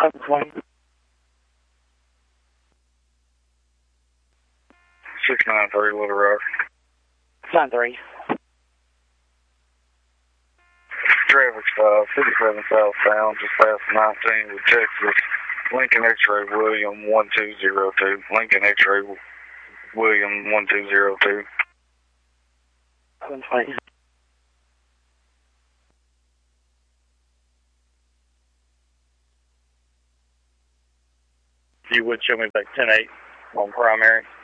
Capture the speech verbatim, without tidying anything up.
seven twenty. six nine three Little Rock. nine three. Traffic's uh, fifty-seven southbound, just past nineteen with Texas. Lincoln X-ray William one two zero two. Lincoln X-ray William one two zero two. seven twenty. You would show me back ten eight on primary.